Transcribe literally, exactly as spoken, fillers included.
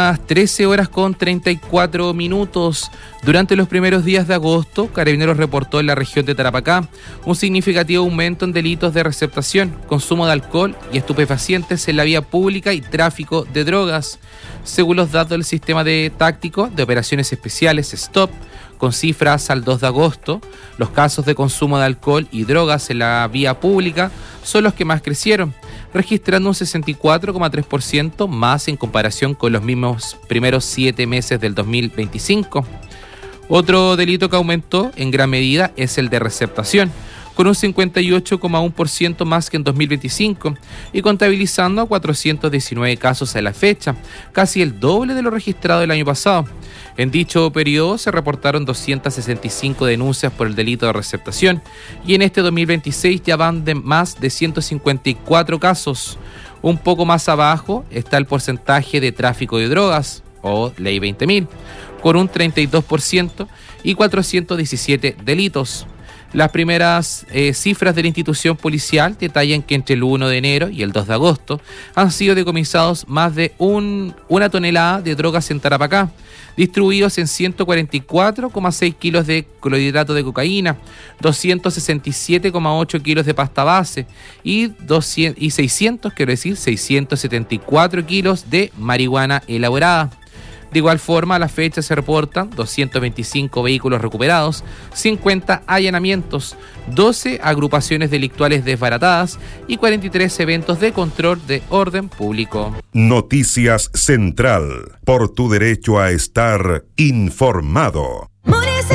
las trece horas con treinta y cuatro minutos. Durante los primeros días de agosto, Carabineros reportó en la región de Tarapacá un significativo aumento en delitos de receptación, consumo de alcohol y estupefacientes en la vía pública y tráfico de drogas. Según los datos del Sistema de Táctico de Operaciones Especiales, STOP, con cifras al dos de agosto, los casos de consumo de alcohol y drogas en la vía pública son los que más crecieron, registrando un sesenta y cuatro coma tres por ciento más en comparación con los mismos primeros siete meses del dos mil veinticinco. Otro delito que aumentó en gran medida es el de receptación, con un cincuenta y ocho coma uno por ciento más que en dos mil veinticinco y contabilizando a cuatrocientos diecinueve casos a la fecha, casi el doble de lo registrado el año pasado. En dicho periodo se reportaron doscientas sesenta y cinco denuncias por el delito de receptación y en este dos mil veintiséis ya van de más de ciento cincuenta y cuatro casos. Un poco más abajo está el porcentaje de tráfico de drogas, o Ley veinte mil, con un treinta y dos por ciento y cuatrocientos diecisiete delitos. Las primeras eh, cifras de la institución policial detallan que entre el uno de enero y el dos de agosto han sido decomisados más de un, una tonelada de drogas en Tarapacá, distribuidos en ciento cuarenta y cuatro coma seis kilos de clorhidrato de cocaína, doscientos sesenta y siete coma ocho kilos de pasta base y, doscientos, y seiscientos, quiero decir, seiscientos setenta y cuatro kilos de marihuana elaborada. De igual forma, a la fecha se reportan doscientos veinticinco vehículos recuperados, cincuenta allanamientos, doce agrupaciones delictuales desbaratadas y cuarenta y tres eventos de control de orden público. Noticias Central, por tu derecho a estar informado.